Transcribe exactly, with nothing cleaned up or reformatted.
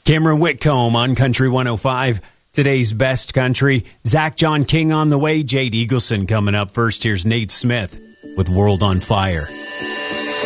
Cameron Whitcomb on Country one oh five. Today's best country. Zach John King on the way. Jade Eagleson coming up first. Here's Nate Smith with World on Fire.